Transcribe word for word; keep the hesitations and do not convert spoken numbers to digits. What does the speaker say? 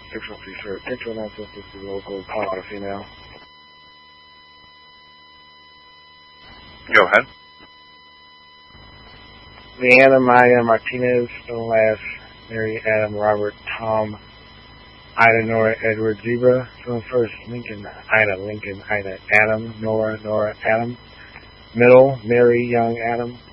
six one three, sir. Central nine seven six, local, Colorado female. Go ahead. Leanna Maya Martinez, Stone Lass, Mary Adam Robert Tom, Ida Nora Edward Zebra, Stone First Lincoln, Ida Lincoln, Ida Adam, Nora Nora Adam, Middle Mary Young Adam,